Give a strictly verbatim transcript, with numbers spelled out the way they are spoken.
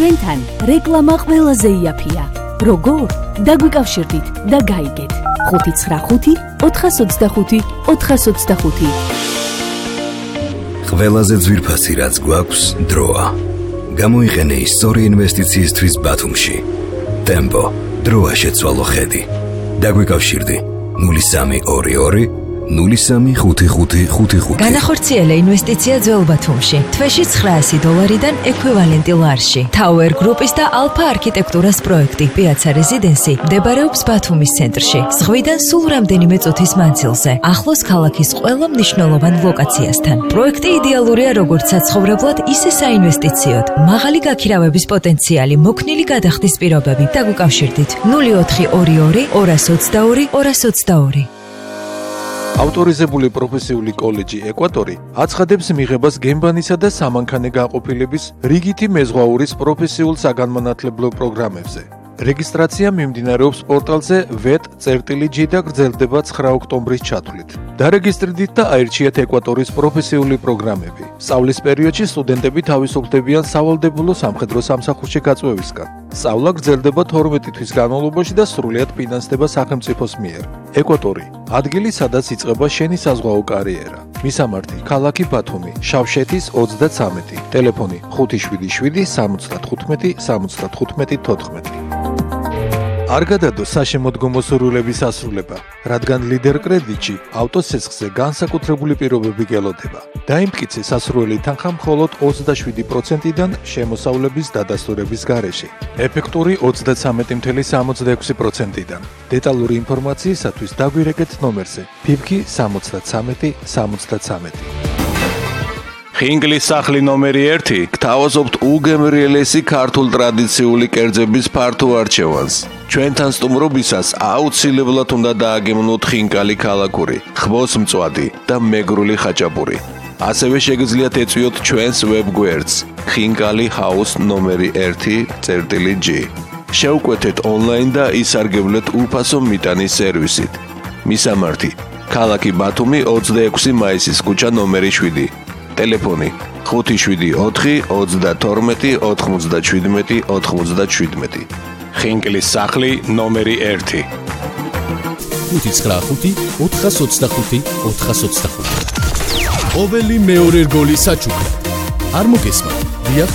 ჩვენთან რეკლამა ყველაზე იაფია. როგორ? დაგვიკავშირდით და გაიგეთ. ხუთი ცხრა ხუთი ოთხას ოცდახუთი ოთხას ოცდახუთი. ყველაზე ძვირფასი რაც გვაქვს დროა. გამოიყენე ისტორია ინვესტიციისთვის ბათუმში. ტემპო, დროა შეცვალო ხედი. დაგვიკავშირდი ნული სამი ორი ორი ნული სამი ხუთი ხუთი ხუთი ხუთი. განახორციელე ინვესტიცია ძველ ბათუმში. თვეში ცხრაასი დოლარიდან ექვივალენტი ლარში. Tower Group-ის და Alpha არქიტექტურას პროექტი Piazza Residency მდებარეობს ბათუმის ცენტრში. ზღვიდან სულ რამდენიმე წუთის მანძილზე. ახლოს ქალაქის ყველა მნიშვნელოვან ლოკაციასთან. პროექტი იდეალურია როგორც საცხოვრებლად, ისე საინვესტიციოდ. მაღალი გაქირავების პოტენციალი, მოქნილი გადახდის პირობები. დაგვიკავშირდით ნული ოთხი ორი ორი ორას ოცდაორი ორას ოცდაორი. ავტორიზებული პროფესიული კოლეჯი ეკვატორი აცხადებს მიღებას გემბანისა და სამანქანე განყოფილების რიგითი მეზღვაურის პროფესიულ საგანმანათლებლო პროგრამებზე. რეგისტრაცია მიმდინარეობს პორტალზე ვეტ წერტილი ჯი და გრძელდება ცხრა ოქტომბრის ჩათვლით. დარეგისტრირდით და აირჩიეთ ეკვატორის პროფესიული პროგრამები. სწავლის პერიოდში სტუდენტები თავისუფლებიან სავალდებულო სამხედრო სამსახურში გაწვევისგან. სწავლა გრძელდება თორმეტი თვის განმავლობაში და სრულიად ფინანსდება სახელმწიფოს მიერ. ეკვატორი ადგილი, სადაც იწყება შენი საზღვაო კარიერა. მისამართი: ქალაქი ბათუმი, შავშეთის ოცდაცამეტი, ტელეფონი ხუთი შვიდი შვიდი სამოცდათხუთმეტი სამოცდათხუთმეტი თოთხმეტი. არ გადადო საშემოდგომო სურვილების ასრულება, რადგან ლიდერ კრედიტში ავტოცესხზე განსაკუთრებული პირობები გელოდება. დაიმტკიცე სასურველი თანხა მხოლოდ ოცდაშვიდი პროცენტიდან შემოსავლების დადასტურების გარეშე. ეფექტური ოცდაცამეტი წუთი სამოცდაექვსი პროცენტიდან. დეტალური ინფორმაციისათვის დაგვირეკეთ ნომერზე ფიფკი სამოცდაცამეტი სამოცდაცამეტი. ხინგლის სახლი ნომერი ერთი გთავაზობთ უგემრიელესი ქართულ ტრადიციული კერძების ფართო არჩევანს. ჩვენთან სტუმრობისას აუცილებლად უნდა დააგემოვნოთ ხინკალი ქალაქური, ხმოსმწვადი და მეგრული ხაჭაპური. ასევე შეგიძლიათ ეწვიოთ ჩვენს ვებგვერდს ხინკალი ჰაუს ნომერი ერთი წერტილი ჯი. შეუკვეთეთ ონლაინ და ისარგებლეთ უფასო მიტანის სერვისით. მისამართი: ქალაქი ბათუმი ოცდაექვსი მაისის ქუჩა ნომერი შვიდი. ტელეფონი ხუთი შვიდი ოთხი ოცდათორმეტი ოთხმოცდაშვიდმეტი ოთხმოცდაშვიდმეტი. ხინკლის სახლი ნომერი ერთი. ხუთი ცხრა ხუთი ოთხას ოცდახუთი ოთხას ოცდახუთი. ყოველი მეორე რგოლი საჩუქრად. არ მოგესმათ?